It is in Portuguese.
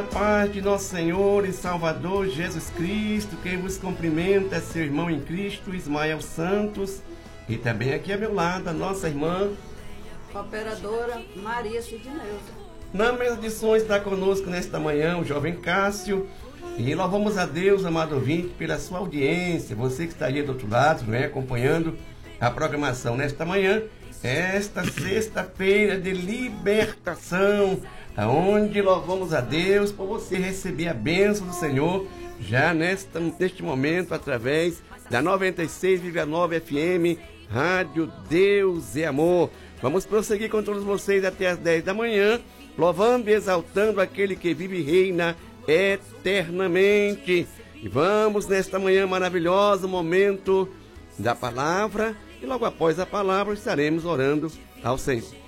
A paz de nosso Senhor e Salvador Jesus Cristo, quem vos cumprimenta é seu irmão em Cristo, Ismael Santos, e também aqui ao meu lado a nossa irmã, operadora Maria Sidneuza. Na mesa de som está conosco nesta manhã o jovem Cássio, e louvamos a Deus, amado ouvinte, pela sua audiência, você que está aí do outro lado, não é, acompanhando a programação nesta manhã, esta sexta-feira de libertação, aonde louvamos a Deus por você receber a bênção do Senhor, já neste momento, através da 96,9 FM, Rádio Deus e Amor. Vamos prosseguir com todos vocês até as 10 da manhã, louvando e exaltando aquele que vive e reina eternamente. E vamos nesta manhã maravilhosa, momento da palavra, e logo após a palavra estaremos orando ao Senhor.